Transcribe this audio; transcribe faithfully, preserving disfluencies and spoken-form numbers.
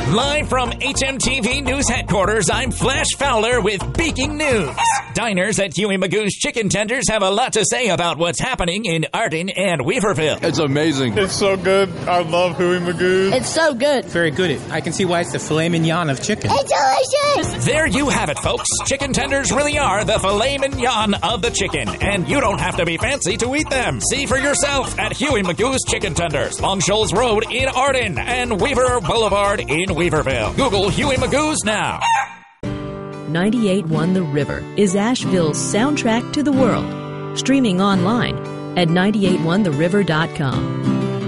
Live from H M T V News Headquarters, I'm Flash Fowler with Breaking News. Diners at Huey Magoo's Chicken Tenders have a lot to say about what's happening in Arden and Weaverville. It's amazing. It's so good. I love Huey Magoo's. It's so good. Very good. I can see why it's the filet mignon of chicken. It's delicious. There you have it, folks. Chicken tenders really are the filet mignon of the chicken, and you don't have to be fancy to eat them. See for yourself at Huey Magoo's Chicken Tenders, Long Shoals Road in Arden and Weaver Boulevard in Weaverville. Google Huey Magoo's now. ninety-eight point one The River is Asheville's soundtrack to the world. Streaming online at nine eight one the river dot com.